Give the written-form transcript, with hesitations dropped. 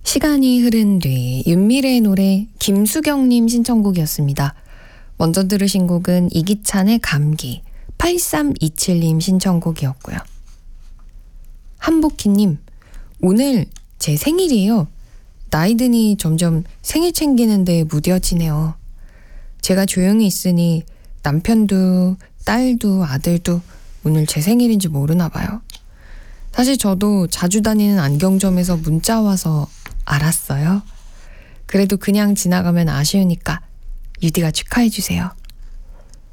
시간이 흐른 뒤 윤미래의 노래 김수경님 신청곡이었습니다. 먼저 들으신 곡은 이기찬의 감기, 8327님 신청곡이었고요. 한복희님, 오늘 제 생일이에요. 나이 드니 점점 생일 챙기는데 무뎌지네요. 제가 조용히 있으니 남편도 딸도 아들도 오늘 제 생일인지 모르나 봐요. 사실 저도 자주 다니는 안경점에서 문자 와서 알았어요. 그래도 그냥 지나가면 아쉬우니까 유디가 축하해주세요.